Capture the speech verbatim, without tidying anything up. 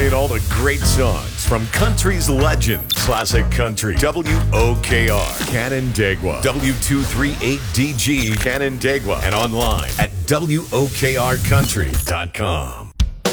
playing all the great songs from country's legends. Classic Country, W O K R, Canandaigua, W two three eight D G, Canandaigua, and online at W O K R country dot com.